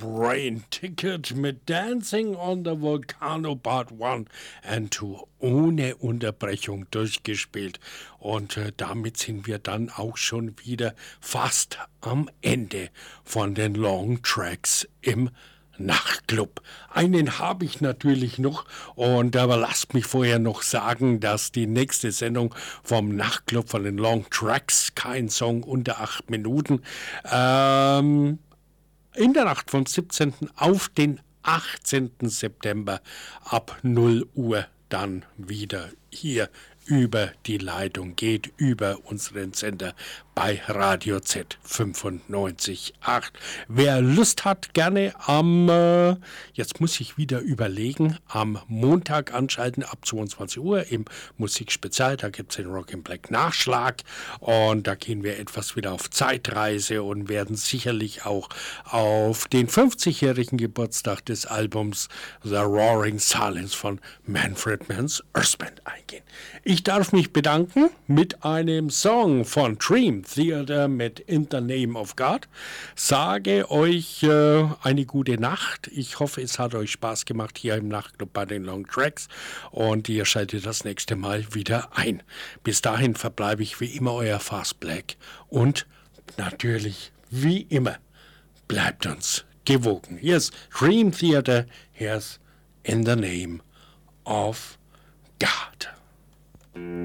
Brain Ticket mit Dancing on the Volcano Part 1 and 2 ohne Unterbrechung durchgespielt. Und damit sind wir dann auch schon wieder fast am Ende von den Long Tracks im Nachtclub. Einen habe ich natürlich noch, und aber lasst mich vorher noch sagen, dass die nächste Sendung vom Nachtclub von den Long Tracks, kein Song unter 8 Minuten, in der Nacht vom 17. auf den 18. September ab 0 Uhr dann wieder hier über die Leitung geht, über unseren Sender bei Radio Z 95.8. Wer Lust hat, gerne jetzt muss ich wieder überlegen, am Montag anschalten ab 22 Uhr im Musikspezial. Da gibt es den Rock in Black Nachschlag und da gehen wir etwas wieder auf Zeitreise und werden sicherlich auch auf den 50-jährigen Geburtstag des Albums The Roaring Silence von Manfred Mann's Earth Band eingehen. Ich darf mich bedanken mit einem Song von Dream Theater mit In the Name of God. Sage euch eine gute Nacht. Ich hoffe, es hat euch Spaß gemacht hier im Nachtclub bei den Long Tracks und ihr schaltet das nächste Mal wieder ein. Bis dahin verbleibe ich wie immer euer Fast Black und natürlich wie immer bleibt uns gewogen. Here's Dream Theater, here's In the Name of God.